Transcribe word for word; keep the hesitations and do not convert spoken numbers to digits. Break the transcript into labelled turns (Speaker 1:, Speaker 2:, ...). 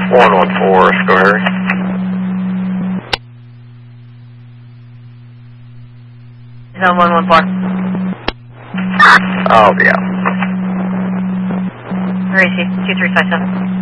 Speaker 1: one one four, go Harry.
Speaker 2: Zone one one four.
Speaker 1: I'll be out.
Speaker 2: Where is he? two three five seven.